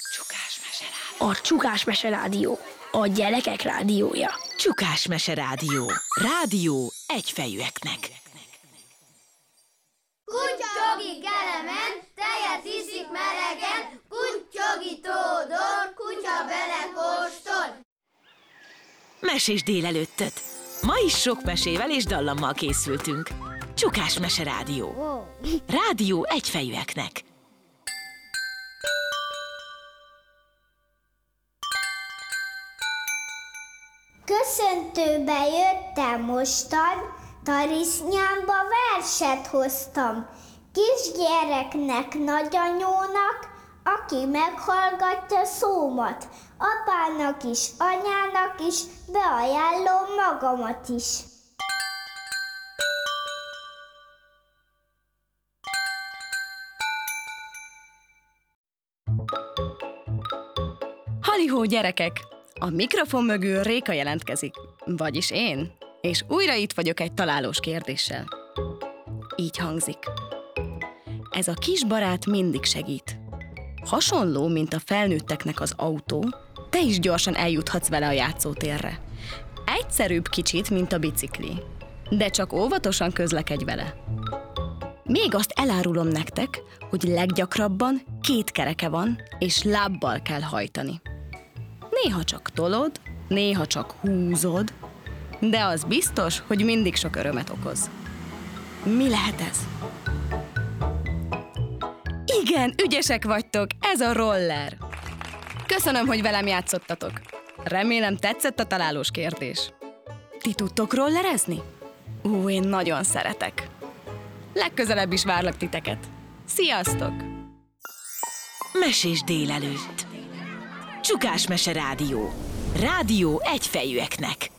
A Csukás Mese Rádió. A gyerekek rádiója. Csukás Mese Rádió. Rádió egyfejűeknek. Kuttyogi kelemen, tejet iszik melegen, kuttyogi tódor, kutya belekóstol. Mesés délelőttöt. Ma is sok mesével és dallammal készültünk. Csukás Mese Rádió. Rádió egyfejűeknek. Köszöntőbe jöttem mostan, tarisznyámba verset hoztam. Kisgyereknek, nagyanyónak, aki meghallgatja szómat. Apának is, anyának is, beajánlom magamat is. Halihó, gyerekek! A mikrofon mögül Réka jelentkezik, vagyis én, és újra itt vagyok egy találós kérdéssel. Így hangzik. Ez a kis barát mindig segít. Hasonló, mint a felnőtteknek az autó, te is gyorsan eljuthatsz vele a játszótérre. Egyszerűbb kicsit, mint a bicikli, de csak óvatosan közlekedj vele. Még azt elárulom nektek, hogy leggyakrabban 2 kereke van, és lábbal kell hajtani. Néha csak tolod, néha csak húzod, de az biztos, hogy mindig sok örömet okoz. Mi lehet ez? Igen, ügyesek vagytok, ez a roller. Köszönöm, hogy velem játszottatok. Remélem tetszett a találós kérdés. Ti tudtok rollerezni? Én nagyon szeretek. Legközelebb is várlak titeket. Sziasztok! Mesés délelőtt. Csukás Mese Rádió. Rádió egyfejűeknek.